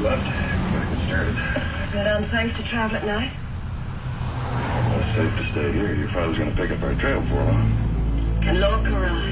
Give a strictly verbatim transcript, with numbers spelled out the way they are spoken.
left. Gotta get started. Is it unsafe to travel at night? Well, it's safe to stay here. Your father's gonna pick up our trail for a while. And look around.